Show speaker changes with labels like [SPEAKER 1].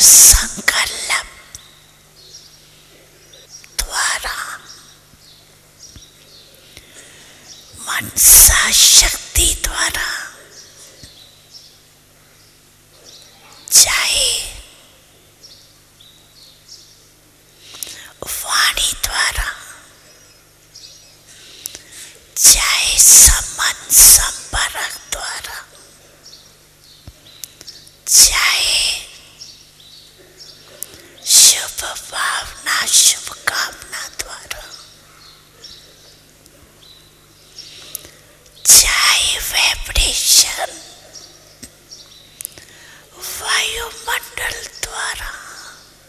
[SPEAKER 1] संकल्प द्वारा मनसा शक्ति द्वारा चाहे वाणी द्वारा चाहे संबंध संपर्क